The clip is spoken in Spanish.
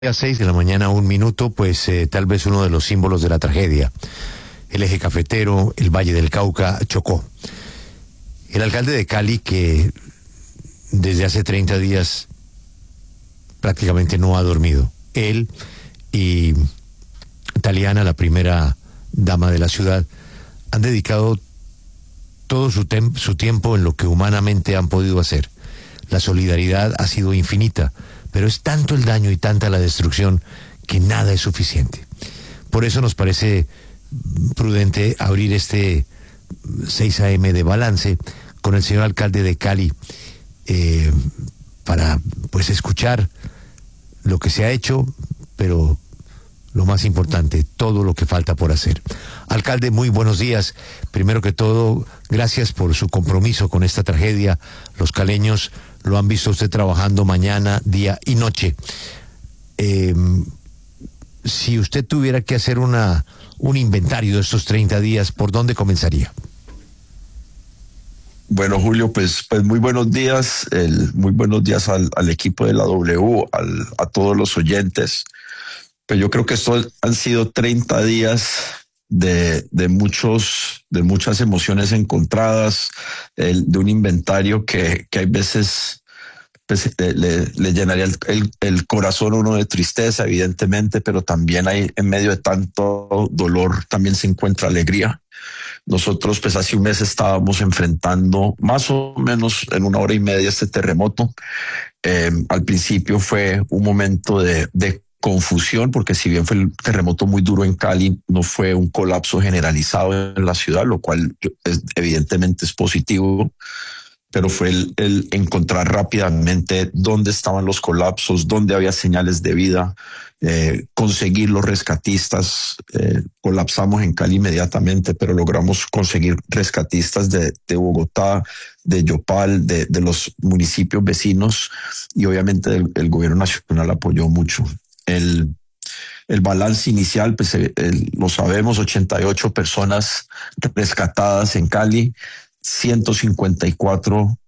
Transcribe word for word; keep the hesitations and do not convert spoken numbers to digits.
A seis de la mañana, un minuto, pues eh, tal vez uno de los símbolos de la tragedia. El eje cafetero, el Valle del Cauca, chocó. El alcalde de Cali, que desde hace treinta días prácticamente no ha dormido. Él y Taliana, la primera dama de la ciudad, han dedicado todo su, tem- su tiempo en lo que humanamente han podido hacer. La solidaridad ha sido infinita, pero es tanto el daño y tanta la destrucción que nada es suficiente. Por eso nos parece prudente abrir este seis a eme de balance con el señor alcalde de Cali eh, para pues escuchar lo que se ha hecho, pero lo más importante, todo lo que falta por hacer. Alcalde, muy buenos días. Primero que todo, gracias por su compromiso con esta tragedia. Los caleños lo han visto usted trabajando mañana, día y noche. Eh, si usted tuviera que hacer una un inventario de estos treinta días, ¿por dónde comenzaría? Bueno, Julio, pues, pues muy buenos días, el, muy buenos días al, al equipo de la W, al, a todos los oyentes. Pues yo creo que estos han sido treinta días de, de muchos, de muchas emociones encontradas, el, de un inventario que, que hay veces pues, le, le, le llenaría el, el, el corazón a uno de tristeza, evidentemente, pero también hay, en medio de tanto dolor, también se encuentra alegría. Nosotros pues hace un mes estábamos enfrentando más o menos en una hora y media este terremoto. Eh, al principio fue un momento de, de confusión, porque si bien fue el terremoto muy duro en Cali, no fue un colapso generalizado en la ciudad, lo cual es, evidentemente es positivo, pero fue el, el encontrar rápidamente dónde estaban los colapsos, dónde había señales de vida, eh, conseguir los rescatistas. Eh, colapsamos en Cali inmediatamente, pero logramos conseguir rescatistas de, de Bogotá, de Yopal, de, de los municipios vecinos, y obviamente el, el gobierno nacional apoyó mucho. El, el balance inicial, pues el, el, lo sabemos, ochenta y ocho personas rescatadas en Cali, ciento cincuenta y cuatro